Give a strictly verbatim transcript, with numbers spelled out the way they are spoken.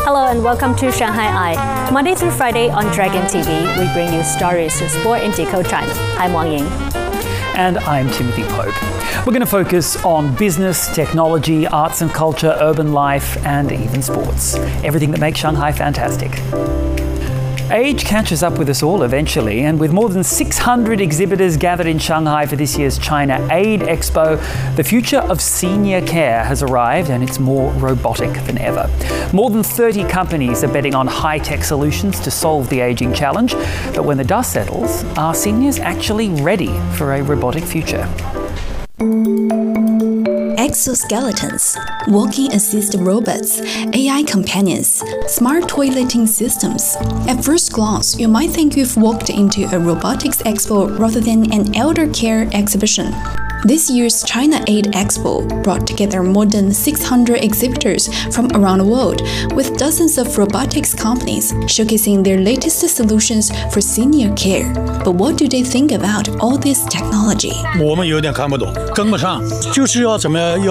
Hello and welcome to Shanghai Eye. Monday through Friday on Dragon T V, we bring you stories to sport and decode China. I'm Wang Ying. And I'm Timothy Pope. We're going to focus on business, technology, arts and culture, urban life, and even sports. Everything that makes Shanghai fantastic. Age catches up with us all eventually, and with more than six hundred exhibitors gathered in Shanghai for this year's China Aid Expo, the future of senior care has arrived and it's more robotic than ever. More than thirty companies are betting on high-tech solutions to solve the ageing challenge, but when the dust settles, are seniors actually ready for a robotic future? Exoskeletons, walking assist robots, A I companions, smart toileting systems. At first glance, you might think you've walked into a robotics expo rather than an elder care exhibition. This year's China Aid Expo brought together more than six hundred exhibitors from around the world, with dozens of robotics companies showcasing their latest solutions for senior care. But what do they think about all this technology? 我们有点看不懂，跟不上，就是要怎么